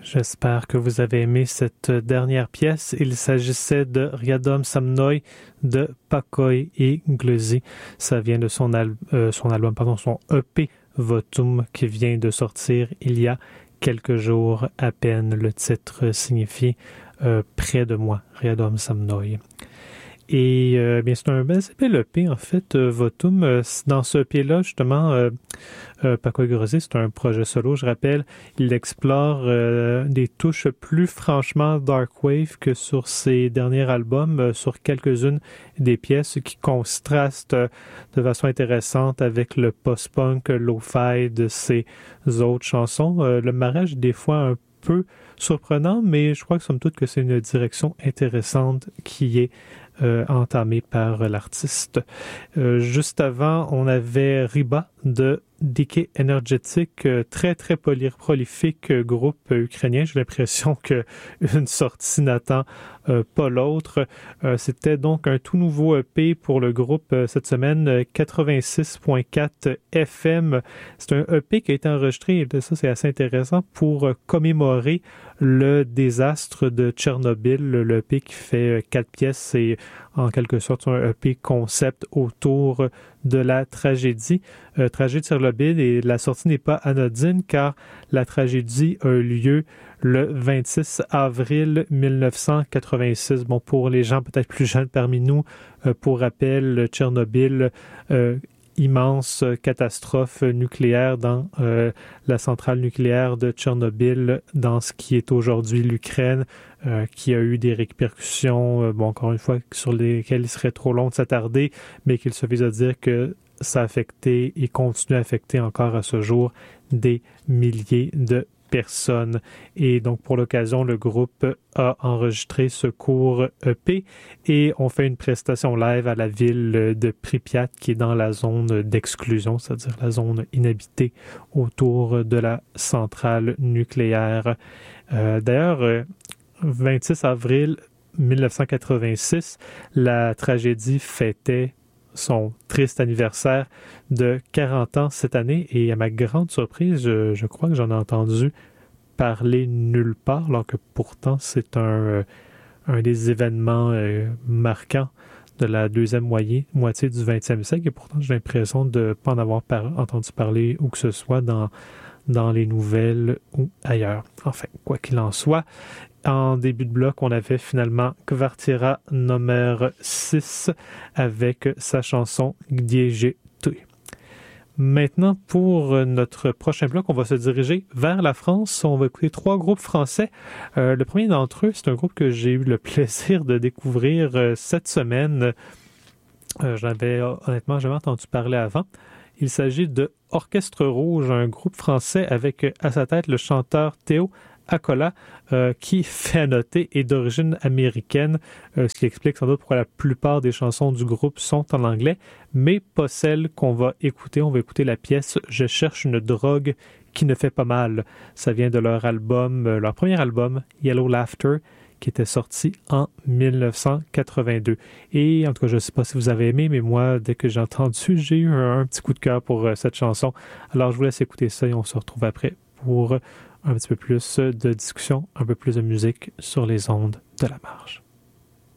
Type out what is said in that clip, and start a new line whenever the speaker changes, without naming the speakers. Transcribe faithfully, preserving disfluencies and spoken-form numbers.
J'espère que vous avez aimé cette dernière pièce. Il s'agissait de Riadom Samnoi de Pacoy et Gluzy. Ça vient de son, al- euh, son album, pardon, son E P Votum qui vient de sortir il y a quelques jours à peine. Le titre signifie euh, Près de moi, Riadom Samnoi. Et euh, bien, c'est un bel E P, en fait, euh, Votum. Euh, dans ce E P-là, justement, euh, euh, Pacoy Gluzy, c'est un projet solo, je rappelle. Il explore euh, des touches plus franchement dark wave que sur ses derniers albums, euh, sur quelques-unes des pièces qui contrastent euh, de façon intéressante avec le post-punk lo-fi de ses autres chansons. Euh, le mariage est des fois un peu surprenant, mais je crois que somme toute que c'est une direction intéressante qui est Euh, entamé par l'artiste. Euh, juste avant, on avait Riba de Decay Energetic, euh, très très poly- prolifique euh, groupe euh, ukrainien. J'ai l'impression qu'une sortie n'attend euh, pas l'autre. Euh, c'était donc un tout nouveau E P pour le groupe euh, cette semaine, euh, quatre-vingt-six virgule quatre F M. C'est un E P qui a été enregistré, et ça c'est assez intéressant, pour euh, commémorer le désastre de Tchernobyl. Le E P qui fait euh, quatre pièces, c'est en quelque sorte un E P concept autour de la tragédie. Euh, tragédie de Tchernobyl, et la sortie n'est pas anodine car la tragédie a eu lieu le vingt-six avril mille neuf cent quatre-vingt-six. Bon, pour les gens peut-être plus jeunes parmi nous, euh, pour rappel, Tchernobyl, euh, immense catastrophe nucléaire dans euh, la centrale nucléaire de Tchernobyl, dans ce qui est aujourd'hui l'Ukraine, euh, qui a eu des répercussions, euh, bon, encore une fois, sur lesquelles il serait trop long de s'attarder, mais qu'il suffit de dire que ça a affecté et continue à affecter encore à ce jour des milliers de personnes. Et donc, pour l'occasion, le groupe a enregistré ce court E P et on fait une prestation live à la ville de Pripyat, qui est dans la zone d'exclusion, c'est-à-dire la zone inhabitée autour de la centrale nucléaire. Euh, d'ailleurs, euh, vingt-six avril mille neuf cent quatre-vingt-six, la tragédie fêtait son triste anniversaire de quarante ans cette année, et à ma grande surprise, je, je crois que j'en ai entendu parler nulle part, alors que pourtant c'est un, euh, un des événements euh, marquants de la deuxième moitié, moitié du vingtième siècle, et pourtant j'ai l'impression de ne pas en avoir par- entendu parler où que ce soit dans, dans les nouvelles ou ailleurs. Enfin, quoi qu'il en soit, en début de bloc, on avait finalement Kvartira numéro six avec sa chanson Gdzie ty. Maintenant, pour notre prochain bloc, on va se diriger vers la France. On va écouter trois groupes français. Euh, le premier d'entre eux, c'est un groupe que j'ai eu le plaisir de découvrir euh, cette semaine. Euh, j'en avais honnêtement jamais entendu parler avant. Il s'agit de Orchestre Rouge, un groupe français avec à sa tête le chanteur Théo Acola, euh, qui, fait à noter, est d'origine américaine, euh, ce qui explique sans doute pourquoi la plupart des chansons du groupe sont en anglais, mais pas celle qu'on va écouter. On va écouter la pièce « Je cherche une drogue qui ne fait pas mal ». Ça vient de leur album, euh, leur premier album, Yellow Laughter, qui était sorti en mille neuf cent quatre-vingt-deux. Et en tout cas, je ne sais pas si vous avez aimé, mais moi, dès que j'ai entendu, j'ai eu un, un petit coup de cœur pour euh, cette chanson. Alors, je vous laisse écouter ça et on se retrouve après pour un petit peu plus de discussion, un peu plus de musique sur les ondes de la marge.